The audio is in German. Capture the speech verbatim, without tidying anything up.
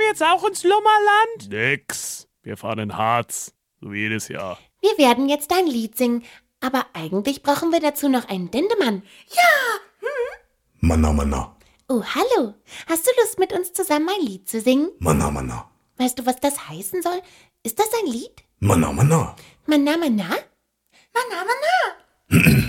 jetzt auch ins Lummerland? Nix. Wir fahren in Harz. So wie jedes Jahr. Wir werden jetzt ein Lied singen. Aber eigentlich brauchen wir dazu noch einen Dendemann. Ja. Hm? Manna, Manna. Oh, hallo. Hast du Lust, mit uns zusammen ein Lied zu singen? Manna, Manna. Weißt du, was das heißen soll? Ist das ein Lied? Manna, Manna. Manna, Manna? Manna, Manna.